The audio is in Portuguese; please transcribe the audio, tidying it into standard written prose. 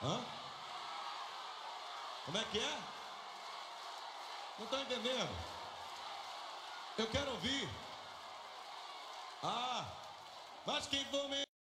Hã? Como é que é? Não estou entendendo. Eu quero ouvir. Ah, mas quem for me